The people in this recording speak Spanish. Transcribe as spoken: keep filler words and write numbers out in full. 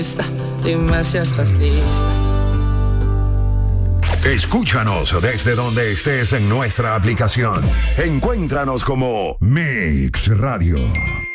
Dime si estás lista. Escúchanos desde donde estés en nuestra aplicación. Encuéntranos como Mix Radio.